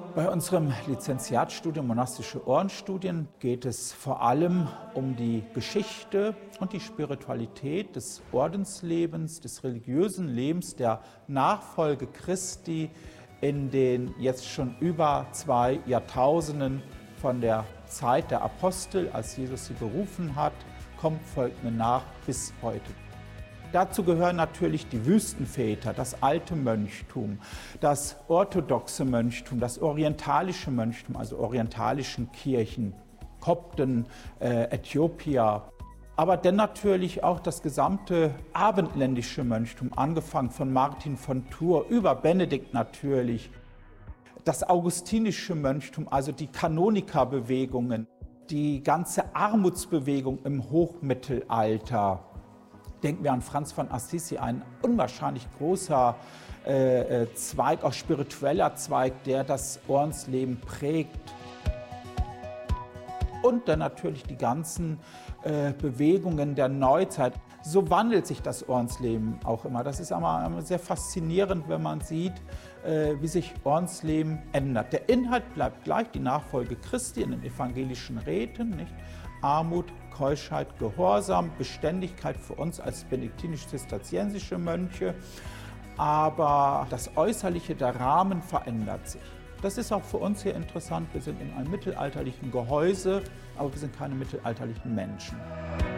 Bei unserem Lizenziatstudium Monastische Ordensstudien geht es vor allem um die Geschichte und die Spiritualität des Ordenslebens, des religiösen Lebens, der Nachfolge Christi in den jetzt schon über 2 Jahrtausenden von der Zeit der Apostel, als Jesus sie berufen hat, kommt, folgt mir nach, bis heute. Dazu gehören natürlich die Wüstenväter, das alte Mönchtum, das orthodoxe Mönchtum, das orientalische Mönchtum, also orientalischen Kirchen, Kopten, Äthiopier, aber dann natürlich auch das gesamte abendländische Mönchtum, angefangen von Martin von Tours über Benedikt natürlich, das augustinische Mönchtum, also die Kanonikerbewegungen, die ganze Armutsbewegung im Hochmittelalter. Denken wir an Franz von Assisi, ein unwahrscheinlich großer Zweig, auch spiritueller Zweig, der das Ordensleben prägt. Und dann natürlich die ganzen Bewegungen der Neuzeit. So wandelt sich das Ordensleben auch immer. Das ist aber sehr faszinierend, wenn man sieht, wie sich Ordensleben ändert. Der Inhalt bleibt gleich, die Nachfolge Christi in den evangelischen Räten, nicht? Armut, Keuschheit, Gehorsam, Beständigkeit für uns als benediktinisch-zisterziensische Mönche. Aber das Äußerliche, der Rahmen verändert sich. Das ist auch für uns hier interessant. Wir sind in einem mittelalterlichen Gehäuse, aber wir sind keine mittelalterlichen Menschen.